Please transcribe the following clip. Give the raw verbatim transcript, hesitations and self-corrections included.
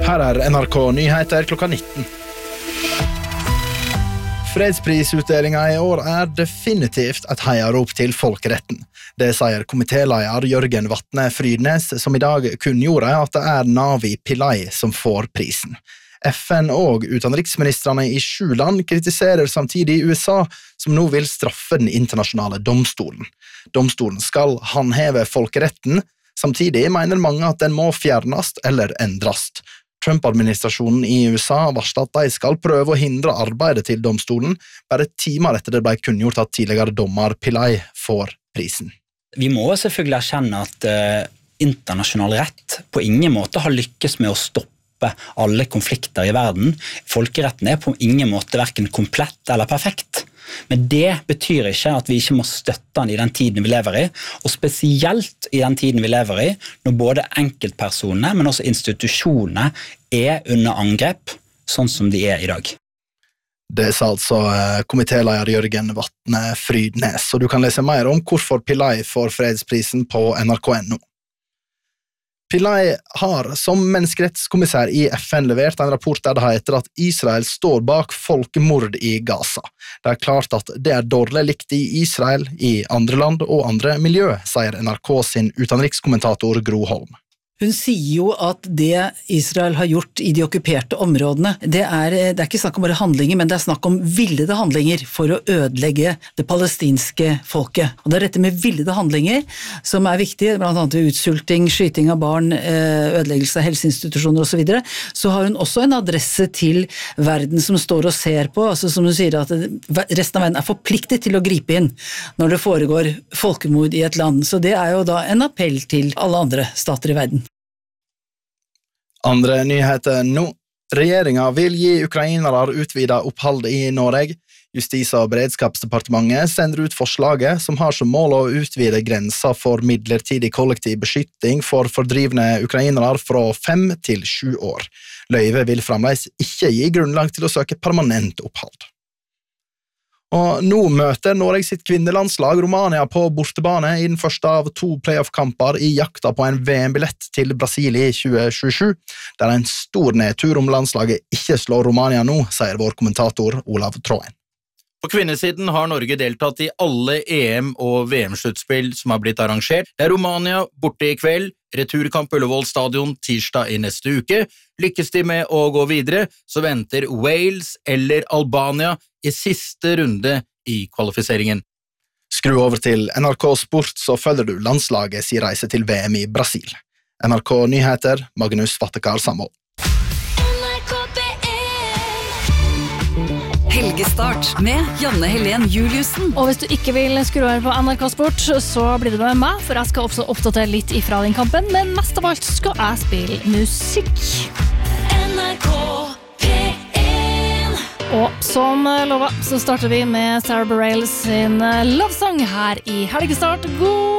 Her er N R K Nyheter klokka nitten. Fredsprisutdelingen i år er definitivt et heiarop til folkeretten. Det sier komitéleder Jørgen Vatne Frydnes, som i dag kunngjorde at det er Navi Pillay som får prisen. F N og utenriksministrene i sju land kritiserer samtidig U S A, som nå vil straffe den internasjonale domstolen. Domstolen skal håndheve folkeretten, samtidig mener mange at den må fjernes eller endres. Trump-administrasjonen i U S A varslet at de skal prøve å hindre arbeidet til domstolen, bare timer etter det ble kunngjort at tidligere dommer Pillay får prisen. Vi må selvfølgelig erkjenne at uh, internasjonal rett på ingen måte har lykkes med å stoppe alle konflikter i verden. Folkeretten er på ingen måte hverken komplett eller perfekt. Men det betyr ikke at vi ikke må støtte den i den tiden vi lever i, og spesielt i den tiden vi lever i, når både enkeltpersoner, men også institusjoner er under angrep, sånn som de er i dag. Det sa altså komitéleder Jørgen Vatne Frydnes, og du kan lese mer om hvorfor Pillay får fredsprisen på N R K punktum no. Pillay har som menneskerettskommissær i F N levert en rapport der det heter at Israel står bak folkemord i Gaza. Det er klart at det er dårlig likt i Israel, i andre land og andre miljø, sier N R K sin utenrikskommentator Gro Holm. Hun sier jo at det Israel har gjort i de okkuperte områdene, det er, det er ikke snakk om bare handlinger, men det er snakk om villede handlinger for å ødelegge det palestinske folket. Og det er dette med villede handlinger som er viktig, blant annet utsulting, skyting av barn, ødeleggelse av helseinstitusjoner og så videre. Så har hun også en adresse til verden som står og ser på, altså som hun sier at resten av verden er forpliktet til å gripe inn når det foregår folkemord i et land. Så det er jo da en appell til alle andre stater i verden. Andre nyheter nå. Regjeringen vil gi ukrainere utvidet opphold i Norge. Justis- og beredskapsdepartementet sender ut forslaget som har som mål å utvide grensa for midlertidig kollektiv beskytting for fordrivne ukrainere fra fem til sju år. Løyve vil fremdeles ikke gi grunnlag til å søke permanent opphold. Og nå møter Norge sitt kvinnelandslag Romania på bortebane i den første av to playoff-kamper i jakta på en V M-billett til Brasil i tjue tjuesju. Det er en stor nedtur om landslaget ikke slår Romania nå, sier vår kommentator Olav Tråen. På kvinnesiden har Norge deltatt i alle E M- og V M-sluttspill som har blitt arrangert. Det er Romania borte i kveld, returkamp Ullevål stadion tirsdag i neste uke. Lykkes de med å gå videre, så venter Wales eller Albania i siste runde i kvalifiseringen. Skru over til N R K Sport, så følger du landslaget si reise til V M i Brasil. N R K Nyheter, Magnus Vattekar Samhold. Helgestart med Janne Helen Juliussen. Og hvis du ikke vil skru over på N R K Sport, så blir det med meg, for jeg skal også oppdatere litt ifra den kampen, men mest av alt skal jeg spille musikk. N R K P en. Og som lovet, så starter vi med Sarah Bareilles sin Love Song her i Helgestart. God